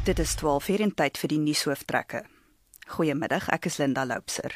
Dit is 12:00 en tyd vir die nuushooftrekke. Goeiemiddag, ek is Linda Loupser.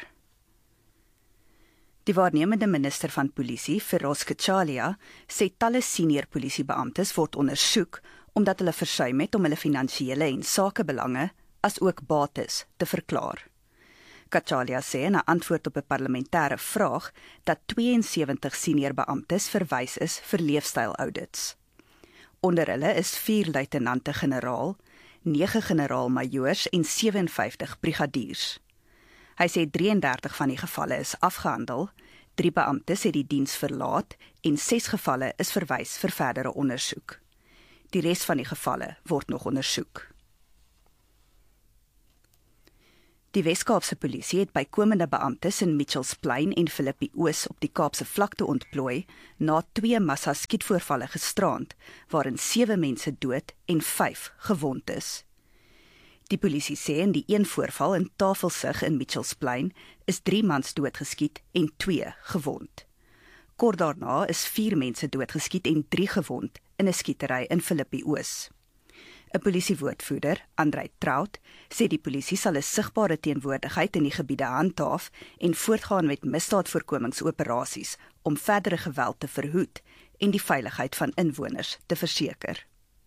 Die waarnemende minister van polisie, Feroz Kechalia, sê talle senior polisiebeamptes word ondersoek omdat hulle versuim het om hulle finansiële en sakebelange as ook bates te verklaar. Kechalia sê in 'n antwoord op 'n parlementêre vraag dat 72 senior beamptes verwys is vir leefstyl-audits. Onder hulle is 4 luitenante-generaal, 9 generaal-majoors en 57 brigadiers. Hy sê 33 van die gevalle is afgehandel, 3 beamptes het die diens verlaat en 6 gevalle is verwys vir verdere ondersoek. Die res van die gevalle word nog ondersoek. Die Wes-Kaapse polisie het bykomende beamptes in Mitchells Plain en Philippi Oos op die Kaapse vlakte ontplooi na 2 massa skietvoorvalle gisterand, waarin 7 mense dood en 5 gewond is. Die polisie sê in die een voorval in Tafelsig in Mitchells Plain is 3 mans doodgeskiet en 2 gewond. Kort daarna is 4 mense doodgeskiet en 3 gewond in 'n skietery in Philippi Oos. 'n Polisiewoordvoerder, Andrei Trout, sê die polisie sal 'n sigbare teenwoordigheid in die gebiede handhaaf en voortgaan met misdaadvoorkomingsoperasies om verdere geweld te verhoed en die veiligheid van inwoners te verseker.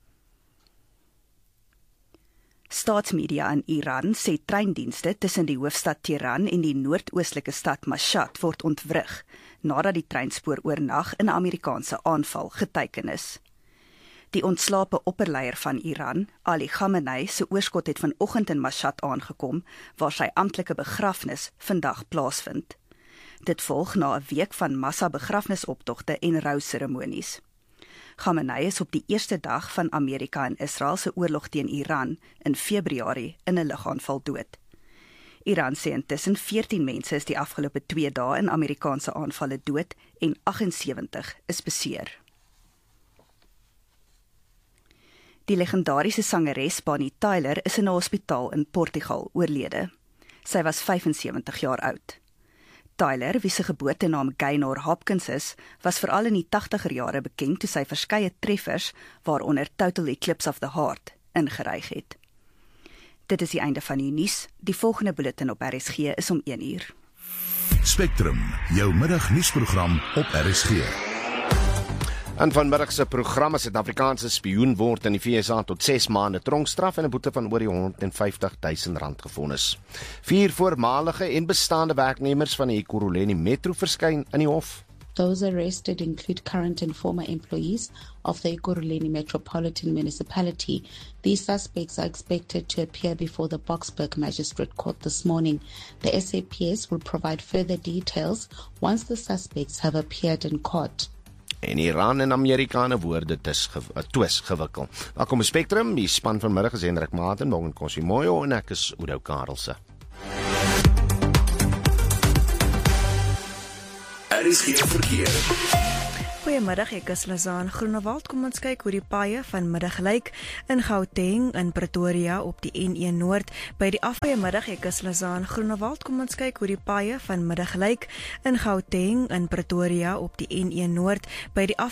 Staatsmedia in Iran sê treindienste tussen die hoofstad Teheran en die noordoostelike stad Mashhad word ontwrig, nadat die treinspoor oornag in 'n Amerikaanse aanval geteiken is. Die ontslape opperleier van Iran, Ali Khamenei, se oorskot het vanoggend in Mashhad aangekom, waar sy amptelike begrafnis vandag plaasvind. Dit volg na 'n week van massa-begrafnisoptogte en rouseremonies. Khamenei is op die eerste dag van Amerika en Israel se oorlog teen Iran in Februarie in 'n lugaanval dood. Iran sê intussen 14 mense is die afgelope 2 dae in Amerikaanse aanvalle dood en 78 is beseer. Die legendariese sangeres Bonnie Tyler is in 'n hospitaal in Portugal oorlede. Sy was 75 jaar oud. Tyler, wie se geboortenaam Gaynor Hopkins is, was veral in die 80er jare bekend toe sy verskeie treffers, waaronder Total Eclipse of the Heart, ingeryg het. Dit is die einde van die nuus. Die volgende bulletin op RSG is om 1:00. Spectrum, jou middagnuusprogram op RSG. En vanmiddag se program as Suid-Afrikaanse spioen word in die VSA tot 6 maande tronkstraf en 'n boete van oor die R150.000 gevonnis. 4 voormalige en bestaande werknemers van die Ekurhuleni Metro verskyn in die hof. Those arrested include current and former employees of the Ekurhuleni Metropolitan Municipality. These suspects are expected to appear before the Boksburg Magistrate Court this morning. The SAPS will provide further details once the suspects have appeared in court. En Iran en Amerikaane woorde twis gewikkel. Welkom by Spectrum, die span vanmiddag is Hendrik Maarten, Morgan Kosimoyo en ek is Oudo Karelse. RSG verkeer. Goeiemiddag, ek is Lazaan Groenewald. Kom ons kyk hoe die paaie vanmiddag lyk in Gauteng, in Pretoria op die N1 Noord. By die afgoeiemiddag, ek is Lazaan Groenewald. Kom ons kyk hoe die paaie vanmiddag lyk in Gauteng, in Pretoria op die N1 Noord. By die